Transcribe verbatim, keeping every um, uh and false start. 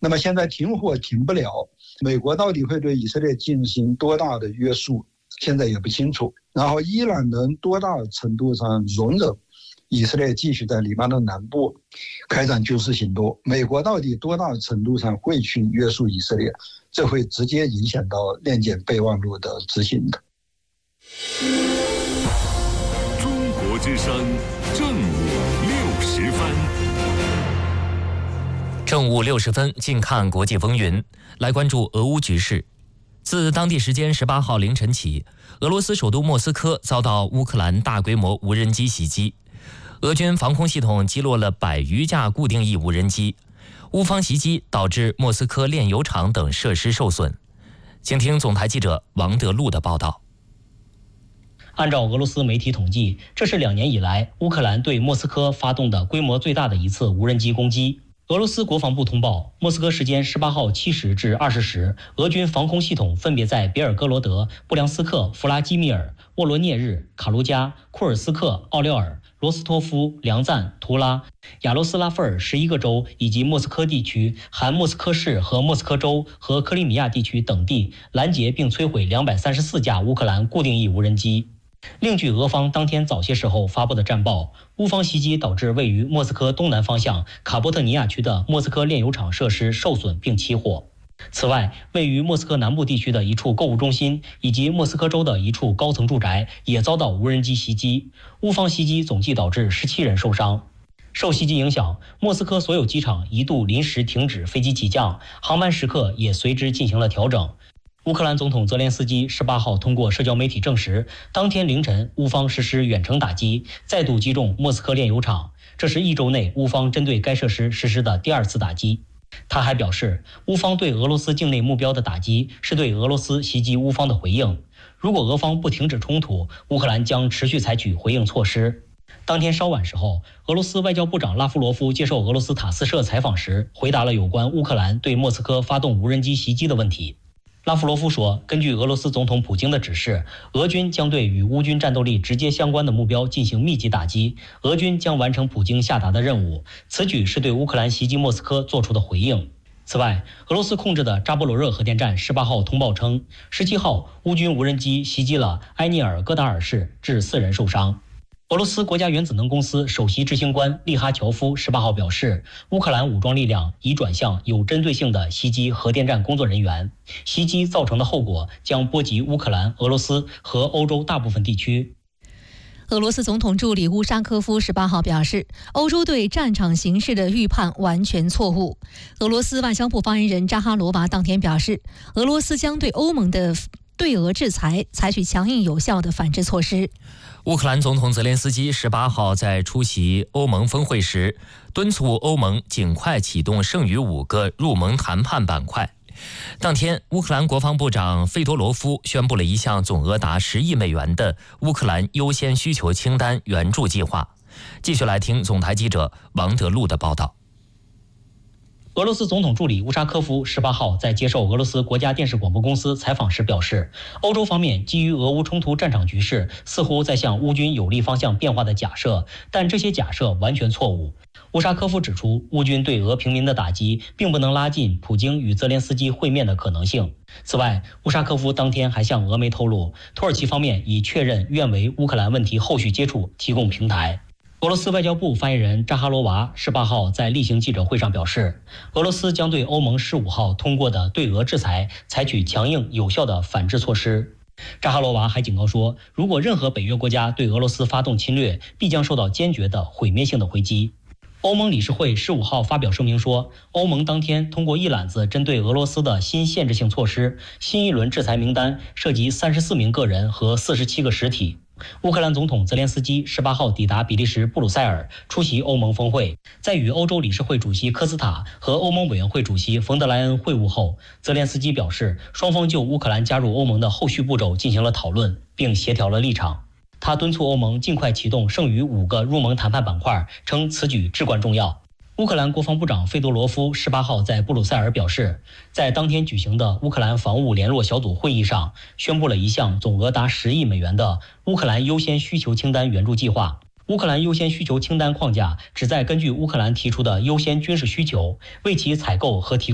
那么现在停火停不了，美国到底会对以色列进行多大的约束，现在也不清楚。然后伊朗能多大程度上容忍以色列继续在黎巴嫩南部开展军事行动，美国到底多大程度上会去约束以色列，这会直接影响到链检备忘录的执行的。 中国之声正午六时分。 正午六时分，近看国际风云，来关注俄乌局势。自当地时间十八号凌晨起，俄罗斯首都莫斯科遭到乌克兰大规模无人机袭击，俄军防空系统击落了百余架固定翼无人机，乌方袭击导致莫斯科炼油厂等设施受损。请听总台记者王德禄的报道。 按照俄罗斯媒体统计，这是两年以来乌克兰对莫斯科发动的规模最大的一次无人机攻击。俄罗斯国防部通报，莫斯科时间十八号七时至二十时，俄军防空系统分别在别尔哥罗德、布良斯克、弗拉基米尔、沃罗涅日、卡卢加、库尔斯克、奥廖尔、罗斯托夫、梁赞、图拉、亚罗斯拉夫尔十一个州以及莫斯科地区（含莫斯科市和莫斯科州和克里米亚地区）等地拦截并摧毁两百三十四架乌克兰固定翼无人机。另据俄方当天早些时候发布的战报，乌方袭击导致位于莫斯科东南方向卡波特尼亚区的莫斯科炼油厂设施受损并起火。此外，位于莫斯科南部地区的一处购物中心以及莫斯科州的一处高层住宅也遭到无人机袭击，乌方袭击总计导致十七人受伤。受袭击影响，莫斯科所有机场一度临时停止飞机起降，航班时刻也随之进行了调整。乌克兰总统泽连斯基十八号通过社交媒体证实，当天凌晨乌方实施远程打击，再度击中莫斯科炼油厂，这是一周内乌方针对该设施实施的第二次打击。他还表示，乌方对俄罗斯境内目标的打击是对俄罗斯袭击乌方的回应，如果俄方不停止冲突，乌克兰将持续采取回应措施。当天稍晚时候，俄罗斯外交部长拉夫罗夫接受俄罗斯塔斯社采访时，回答了有关乌克兰对莫斯科发动无人机袭击的问题。拉夫罗夫说，根据俄罗斯总统普京的指示，俄军将对与乌军战斗力直接相关的目标进行密集打击，俄军将完成普京下达的任务。此举是对乌克兰袭击莫斯科做出的回应。此外，俄罗斯控制的扎波罗热核电站十八号通报称，十七号乌军无人机袭击了埃涅尔戈达尔市，致四人受伤。俄罗斯国家原子能公司首席执行官利哈乔夫十八号表示，乌克兰武装力量已转向有针对性的袭击核电站工作人员，袭击造成的后果将波及乌克兰、俄罗斯和欧洲大部分地区。 俄罗斯总统助理乌沙科夫十八号表示，欧洲对战场形势的预判完全错误。俄罗斯外交部发言人扎哈罗娃当天表示，俄罗斯将对欧盟的对俄制裁采取强硬有效的反制措施。 乌克兰总统泽连斯基十八号在出席欧盟峰会时，敦促欧盟尽快启动剩余五个入盟谈判板块。当天，乌克兰国防部长费多罗夫宣布了一项总额达十亿美元的乌克兰优先需求清单援助计划。继续来听总台记者王德禄的报道。 俄罗斯总统助理乌沙科夫十八号在接受俄罗斯国家电视广播公司采访时表示，欧洲方面基于俄乌冲突战场局势似乎在向乌军有利方向变化的假设，但这些假设完全错误。乌沙科夫指出，乌军对俄平民的打击并不能拉近普京与泽连斯基会面的可能性。此外，乌沙科夫当天还向俄媒透露，土耳其方面已确认愿为乌克兰问题后续接触提供平台。俄罗斯外交部发言人扎哈罗娃十八号在例行记者会上表示，俄罗斯将对欧盟十五号通过的对俄制裁采取强硬有效的反制措施。扎哈罗娃还警告说，如果任何北约国家对俄罗斯发动侵略，必将受到坚决的毁灭性的回击。欧盟理事会十五号发表声明说，欧盟当天通过一揽子针对俄罗斯的新限制性措施，新一轮制裁名单涉及三十四名个人和四十七个实体。乌克兰总统泽连斯基十八号抵达比利时布鲁塞尔出席欧盟峰会，在与欧洲理事会主席科斯塔和欧盟委员会主席冯德莱恩会晤后，泽连斯基表示，双方就乌克兰加入欧盟的后续步骤进行了讨论，并协调了立场。他敦促欧盟尽快启动剩余五个入盟谈判板块，称此举至关重要。乌克兰国防部长费多罗夫十八号在布鲁塞尔表示，在当天举行的乌克兰防务联络小组会议上，宣布了一项总额达十亿美元的乌克兰优先需求清单援助计划。乌克兰优先需求清单框架旨在根据乌克兰提出的优先军事需求，为其采购和提供